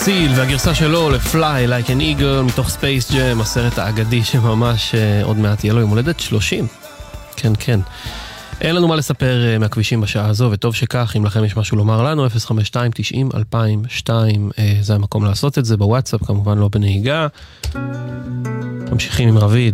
סיל והגרסה שלו ל-Fly Like an Eagle מתוך Space Jam, הסרט האגדי שממש עוד מעט יהיה לו יום הולדת 30. כן, כן. אין לנו מה לספר מהכבישים בשעה הזו, וטוב שכך. אם לכם יש משהו לומר לנו, 052-90-2002, זה המקום לעשות את זה, בוואטסאפ, כמובן לא בנהיגה. ממשיכים עם רביד.